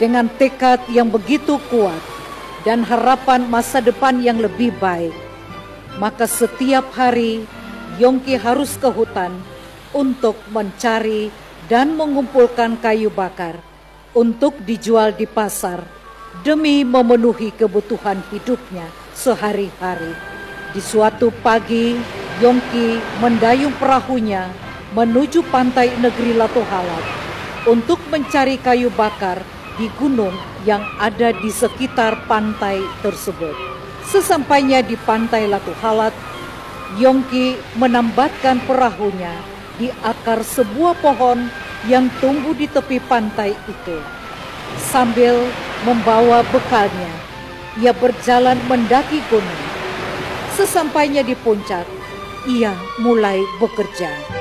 Dengan tekad yang begitu kuat dan harapan masa depan yang lebih baik, maka setiap hari Yongki harus ke hutan untuk mencari dan mengumpulkan kayu bakar untuk dijual di pasar demi memenuhi kebutuhan hidupnya sehari-hari. Di suatu pagi, Yongki mendayung perahunya menuju pantai negeri Latuhalat untuk mencari kayu bakar di gunung yang ada di sekitar pantai tersebut. Sesampainya di pantai Latuhalat, Yongki menambatkan perahunya di akar sebuah pohon yang tumbuh di tepi pantai itu. Sambil membawa bekalnya, ia berjalan mendaki gunung. Sesampainya di puncak, ia mulai bekerja.